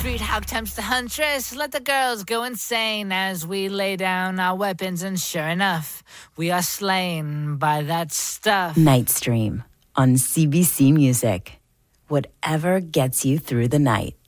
Sweet Hawk tempts the huntress. Let the girls go insane as we lay down our weapons, and sure enough, we are slain by that stuff. Nightstream on CBC Music. Whatever gets you through the night.